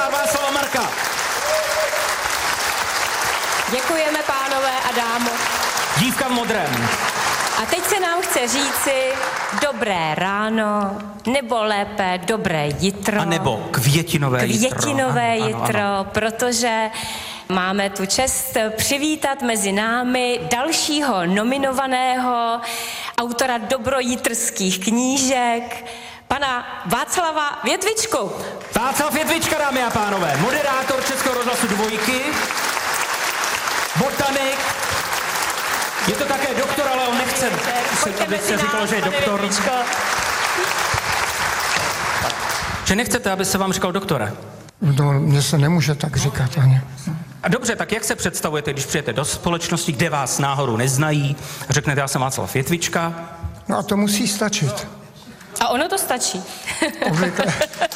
doktora Václava Marka. Děkujeme, pánové a dámo. Dívka v modrém. A teď se nám chce říci dobré ráno, nebo lépe dobré jitro. A nebo květinové jitro. Květinové jitro, ano. protože máme tu čest přivítat mezi námi dalšího nominovaného autora dobrojitrských knížek, pana Václava Větvičku. Václav Větvička, dámy a pánové, moderátor Českého rozhlasu Dvojky, botanik, je to také doktor, ale on nechce, aby se říkalo, že je doktor. Že nechcete, aby se vám říkal doktore? No, mně se nemůže tak říkat ani. A dobře, tak jak se představujete, když přijete do společnosti, kde vás náhodou neznají, a řeknete, já jsem Václav Větvička? No a to musí stačit. A ono to stačí. Obvykle.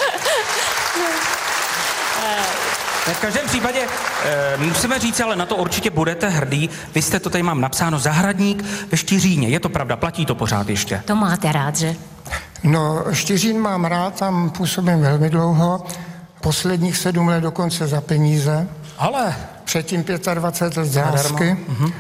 V každém případě musíme říct, ale na to určitě budete hrdý. Vy jste to tady mám napsáno, zahradník ve Štiříně. Je to pravda, platí to pořád ještě? To máte rád, že? No, Štiřín mám rád, tam působím velmi dlouho. Posledních 7 let dokonce za peníze. Ale... Předtím 25 let za lásky.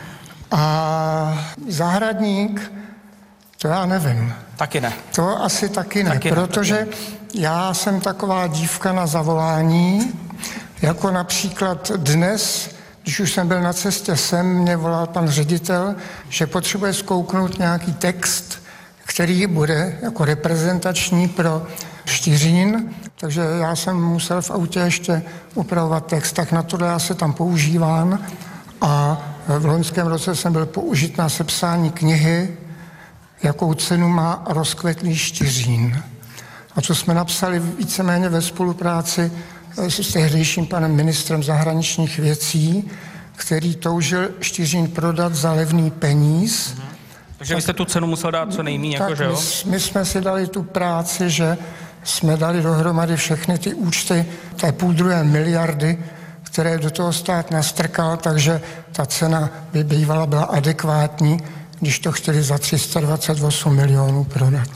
A zahradník, to já nevím. Taky ne. To asi taky ne, Taky ne, protože taky. já jsem taková dívka na zavolání, jako například dnes, když už jsem byl na cestě sem, mě volal pan ředitel, že potřebuje zkouknout nějaký text, který bude jako reprezentační pro Štiřín, takže já jsem musel v autě ještě upravovat text, tak na tohle já se tam používám a v loňském roce jsem byl použit na sepsání knihy, jakou cenu má rozkvetlý Štiřín. A co jsme napsali víceméně ve spolupráci s tehdejším panem ministrem zahraničních věcí, který toužil Štiřín prodat za levný peníz. Takže vy jste tu cenu musel dát co nejméně, jako, že jo? My jsme si dali tu práci, že jsme dali dohromady všechny ty účty té 1,5 miliardy, které do toho stát nastrkal, takže ta cena by bývala byla adekvátní, když to chtěli za 328 milionů prodat.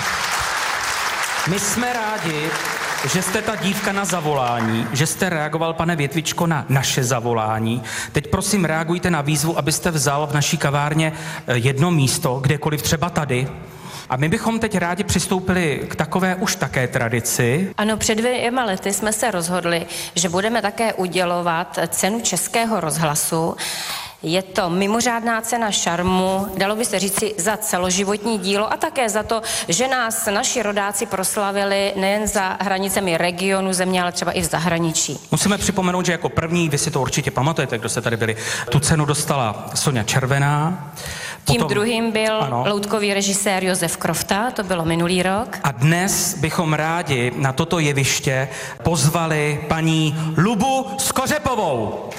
My jsme rádi, že jste ta dívka na zavolání, že jste reagoval, pane Větvičko, na naše zavolání. Teď prosím reagujte na výzvu, abyste vzal v naší kavárně jedno místo, kdekoliv, třeba tady. A my bychom teď rádi přistoupili k takové už také tradici. Ano, před 2 lety jsme se rozhodli, že budeme také udělovat cenu Českého rozhlasu. Je to mimořádná cena šarmu, dalo by se říci za celoživotní dílo a také za to, že nás naši rodáci proslavili nejen za hranicemi regionu země, ale třeba i v zahraničí. Musíme připomenout, že jako první, vy si to určitě pamatujete, kdo jste tady byli, tu cenu dostala Soňa Červená. Tím druhým byl ano, loutkový režisér Josef Krofta, to bylo minulý rok. A dnes bychom rádi na toto jeviště pozvali paní Lubu Skořepovou.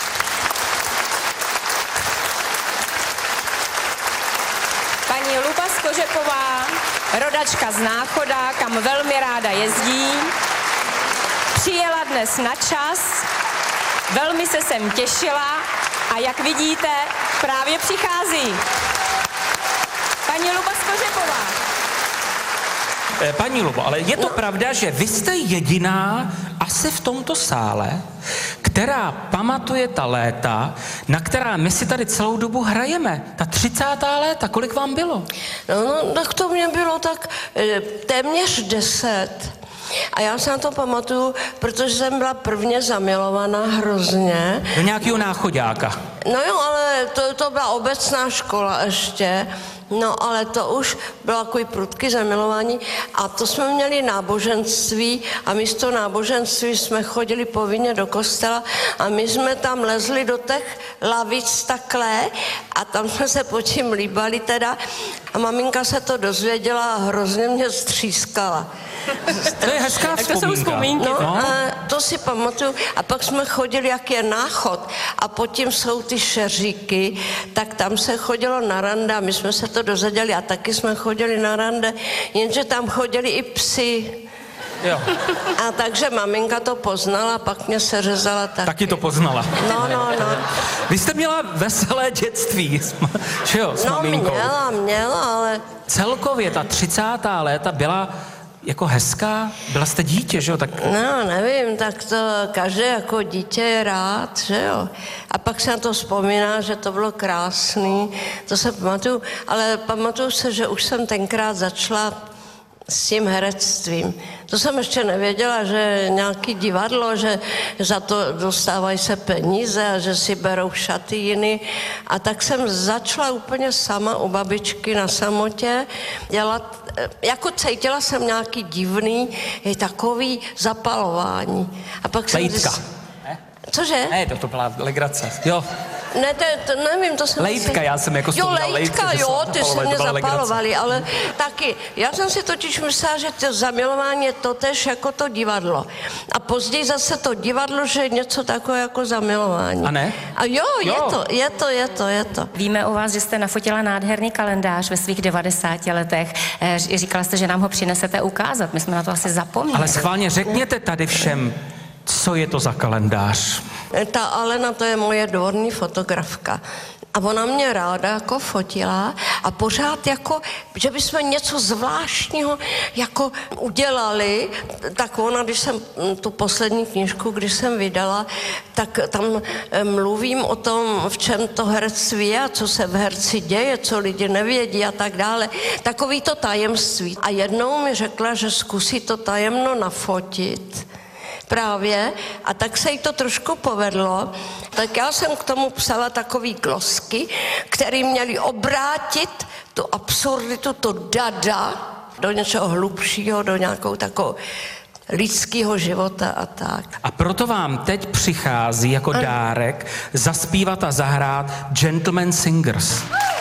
Paní Luba Skořepová, rodačka z Náchoda, kam velmi ráda jezdí, přijela dnes na čas, velmi se sem těšila a jak vidíte, právě přichází. Paní Luba Skořepová. Paní Lubo, ale je to pravda, že vy jste jediná asi v tomto sále, která pamatuje ta léta, na která my si tady celou dobu hrajeme. Ta 30. léta, kolik vám bylo? No, tak to mě bylo tak téměř 10. A já se na to pamatuju, protože jsem byla prvně zamilovaná hrozně. Do nějakého náchoďáka. No jo, ale to byla obecná škola ještě. No, ale to už bylo takový prudký zamilování a to jsme měli náboženství a místo náboženství jsme chodili povinně do kostela a my jsme tam lezli do těch lavic takhle a tam jsme se po čím líbali teda a maminka se to dozvěděla a hrozně mě střískala. To je hezká Tak to jsou vzpomínky. No, to si pamatuju. A pak jsme chodili, jak je náchod a pod tím jsou ty šeříky, tak tam se chodilo na rande a my jsme se to dozvěděli a taky jsme chodili na rande, jenže tam chodili i psi. Jo. A takže maminka to poznala, pak mě seřezala taky. Taky to poznala. No. Vy jste měla veselé dětství, že jo, s No maminkou. měla, ale... Celkově ta 30. léta byla jako hezká? Byla jste dítě, že jo? Tak... No, nevím, tak to každý jako dítě je rád, že jo. A pak se na to vzpomíná, že to bylo krásný, to se pamatuju, ale pamatuju se, že už jsem tenkrát začala s tím herectvím. To jsem ještě nevěděla, že nějaký divadlo, že za to dostávají se peníze a že si berou šaty jiný. A tak jsem začala úplně sama u babičky na samotě dělat, jako cítila jsem nějaký divný, takový zapalování. A pak jsem... Lejtka. Cože? Ne, to byla legrace. Jo. Ne, to nevím, to jsem... Lejtka, já jsem jako vzpomínal lejtka, že jo, ty se mě to byla zapalovali, ale taky. Já jsem si totiž myslela, že to zamilování je totéž jako to divadlo. A později zase to divadlo, že je něco takové jako zamilování. A ne? A jo. Je to. Víme o vás, že jste nafotila nádherný kalendář ve svých 90 letech. Říkala jste, že nám ho přinesete ukázat. My jsme na to asi zapomněli. Ale schválně řekněte tady všem, co je to za kalendář. Ta Alena, to je moje dvorní fotografka. A ona mě ráda jako fotila a pořád jako, že bychom něco zvláštního jako udělali, tak ona, když jsem tu poslední knížku, když jsem vydala, tak tam mluvím o tom, v čem to herectví je, co se v herci děje, co lidi nevědí a tak dále. Takový to tajemství. A jednou mi řekla, že zkusí to tajemno nafotit. Právě, a tak se jí to trošku povedlo, tak já jsem k tomu psala takový glosky, které měly obrátit tu absurditu, to dada do něčeho hlubšího, do nějakou takovou lidského života a tak. A proto vám teď přichází jako dárek zaspívat a zahrát Gentleman Singers.